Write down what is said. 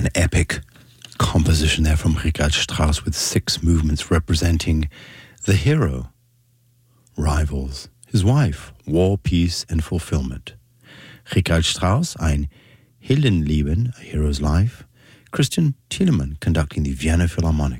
epic composition there from Richard Strauss with 6 movements representing the hero, rivals, his wife, war, peace, and fulfillment. Richard Strauss, ein Heldenleben, a hero's life. Christian Thielemann conducting the Vienna Philharmonic.